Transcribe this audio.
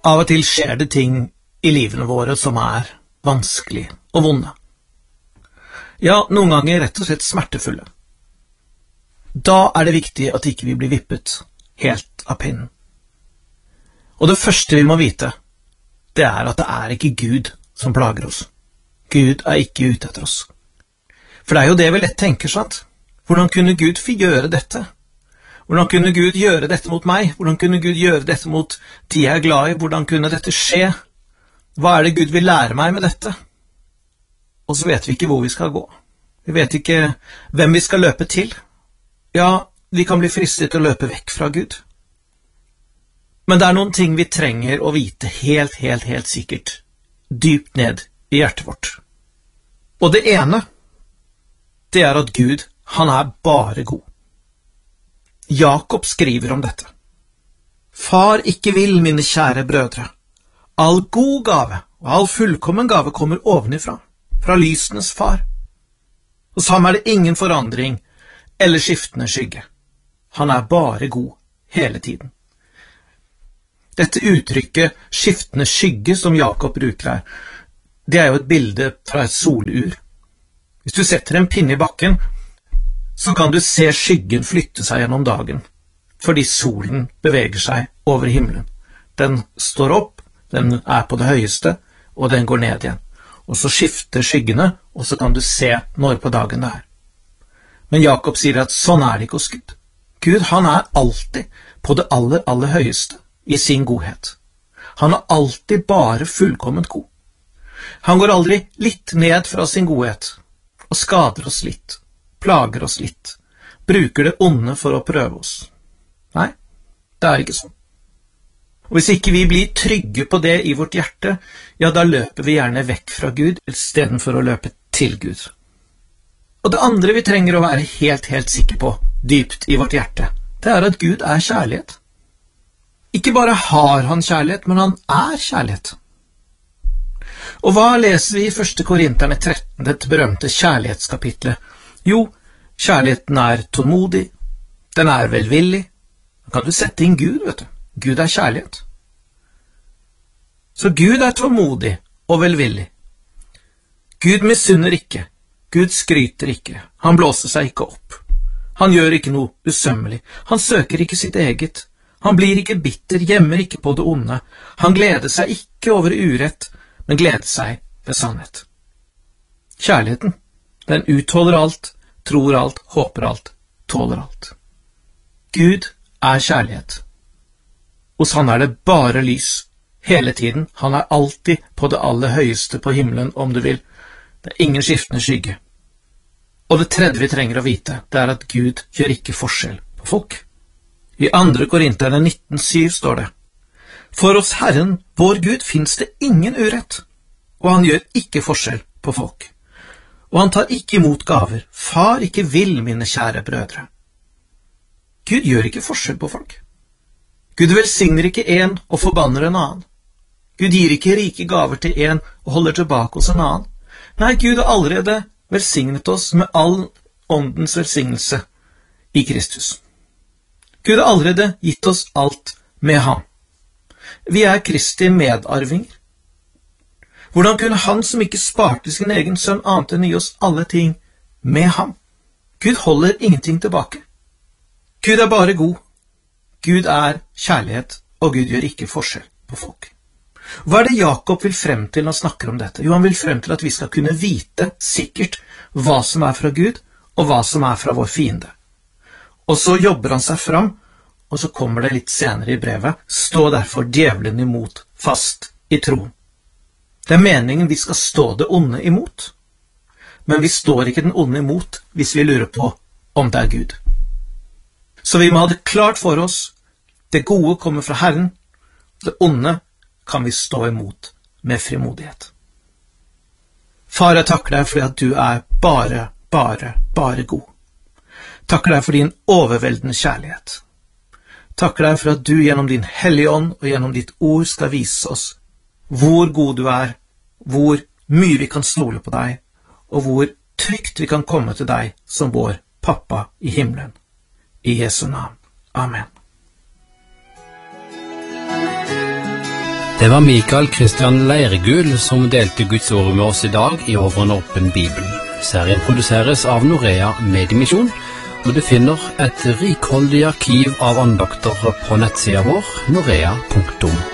Av og til skjer det ting i livene våre som vanskelig og vonde. Ja, noen ganger rett og slett smertefulle. Da det viktig at ikke vi blir vippet helt av pinnen. Og det første vi må vite, det at det ikke Gud som plager oss. Gud ikke ute etter oss. For det jo det vi lett tenker, sant? Hvordan kunne Gud gjøre dette? Hvordan kunne Gud gjøre dette mot meg? Hvordan kunne Gud gjøre dette mot de jeg glad i? Hvordan kunne dette skje? Hva det Gud vil lære meg med dette? Og så vet vi ikke hvor vi skal gå. Vi vet ikke hvem vi skal løpe til. Ja, vi kan bli fristet til å løpe vekk fra Gud. Men det noen ting vi trenger å vite helt sikkert, dypt ned i hjertet vårt. Og det ene, det at Gud, han bare god. Jakob skriver om dette. Far ikke vil, mine kjære brødre. All god gave og all fullkommen gave kommer ovenifra, fra lysenes far. Hos ham det ingen forandring eller skiftende skygge. Han bare god hele tiden. Dette uttrykket skiftende skygge som Jakob bruker her, det jo et bilde fra et solur. Hvis du setter en pinne i bakken, så kan du se skyggen flytte seg gjennom dagen, fordi solen beveger seg over himmelen. Den står opp, den på det høyeste, og den går ned igjen. Og så skifter skyggene, og så kan du se når på dagen det Men Jakob sier at sånn det ikke hos Gud. Gud, han alltid på det aller høyeste i sin godhet. Han alltid bare fullkomment god. Han går aldri litt ned fra sin godhet, og skader oss litt, plager oss litt, bruker det onde for å prøve oss. Nei, det ikke sånn. Og hvis ikke vi blir trygge på det i vårt hjerte, ja, da løper vi gjerne vekk fra Gud, i stedet for å løpe til Gud. Og det andre vi trenger å være helt sikre på, dypt i vårt hjerte, det at Gud kjærlighet. Ikke bare har han kjærlighet, men han kjærlighet. Og hva leser vi i 1. Korinterne 13, dette berømte kjærlighetskapitlet? Jo, kjærligheten tålmodig, den velvillig. Da kan du sette inn Gud, vet du. Gud kjærlighet. Så Gud tålmodig og velvillig. Gud misunner ikke. Gud skryter ikke. Han blåser seg ikke opp. Han gjør ikke noe usømmelig. Han søker ikke sitt eget. Han blir ikke bitter, gjemmer ikke på det onde. Han gleder seg ikke over urett, men gleder seg ved sannhet. Kjærligheten, den utholder alt, tror alt, håper alt, tåler alt. Gud kjærlighet. Hos han det bare lys, hele tiden. Han alltid på det aller høyeste på himmelen, om du vil. Det ingen skiftende skygge. Og det tredje vi trenger å vite, det at Gud gjør ikke forskjell på folk. I 2. Korinterne 19,7 står det: For hos Herren, vår Gud, finnes det ingen urett, og han gjør ikke forskjell på folk. Og han tar ikke imot gaver, far ikke vil, mine kjære brødre. Gud gjør ikke forskjell på folk. Gud velsigner ikke en og forbanner en annen. Gud gir ikke rike gaver til en og holder tilbake hos en annen. Nei, Gud har allerede velsignet oss med all åndens velsignelse i Kristus. Gud har allerede gitt oss alt med ham. Vi Kristi medarvinger. Hvordan kunne han som ikke sparte sin egen sønn annet enn å gi oss alle ting med ham? Gud holder ingenting tilbake. Gud bare god. Gud kjærlighet, og Gud gjør ikke forskjell på folk. Hva det Jakob vil frem til når han snakker om dette? Jo, han vil frem til at vi skal kunne vite sikkert hva som fra Gud, og hva som fra vår fiende. Og så jobber han seg fram, og så kommer det litt senere i brevet: Stå derfor djevelen imot fast i troen. Det meningen vi skal stå det onde imot. Men vi står ikke den onde imot hvis vi lurer på om det Gud. Så vi må ha det klart for oss: det gode kommer fra Herren, det onde kan vi stå imot med frimodighet. Far, jeg takker deg fordi at du bare god. Takker deg for din overveldende kjærlighet. Takker deg for at du gjennom din hellige ånd og gjennom ditt ord skal vise oss hvor god du hvor mye vi kan stole på deg, og hvor trygt vi kan komme til deg som vår pappa i himmelen. I Jesu navn. Amen. Det var Mikael Kristian Leirgul som delte Guds ord med oss i dag i Over en åpen bibel. Serien produseres av Norea Mediemisjon, og du finner et rikholdig arkiv av andakter på nettsida vår, norea.no.